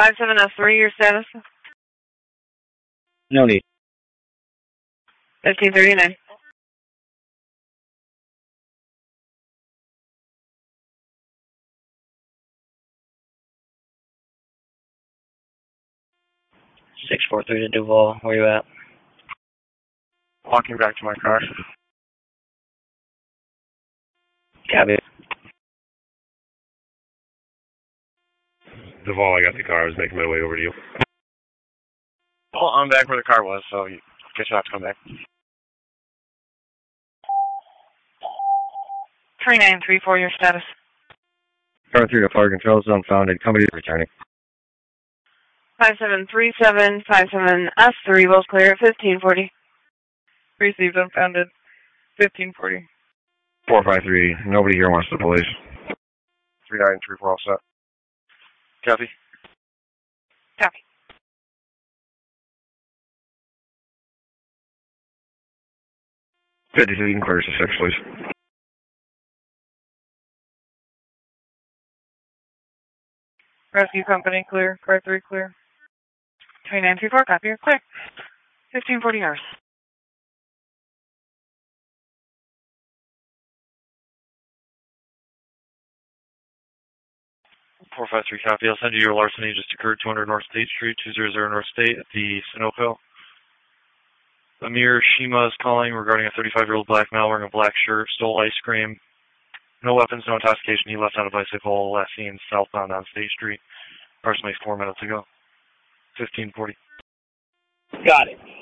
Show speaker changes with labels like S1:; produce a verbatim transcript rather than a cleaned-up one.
S1: five seven S three, your status?
S2: No need.
S1: fifteen thirty-nine.
S2: six four three to Duval. Where you at?
S3: Walking back to my car.
S2: Copy.
S3: Duval, I got the car. I was making my way over to you. Well, I'm back where the car was, so you guess you'll have to come back.
S1: three nine three four, your status?
S3: Car three to fire control, zone founded. Company returning.
S1: five seven three seven, five seven S three, both clear at fifteen forty. Received unfounded, fifteen forty.
S3: four five three, nobody here wants the police. three nine three four, all set. Copy.
S1: Copy.
S3: fifty-two, you can clear to six, please.
S1: Rescue company clear, car three clear. three nine three four, copy, you're clear. fifteen forty hours.
S4: four five three, copy. I'll send you your larceny just occurred two hundred North State Street, two hundred North State at the Sunoco. Amir Shima is calling regarding a thirty-five-year-old black male wearing a black shirt, stole ice cream. No weapons, no intoxication. He left on a bicycle, last seen southbound on State Street, approximately four minutes ago. fifteen forty.
S2: Got it.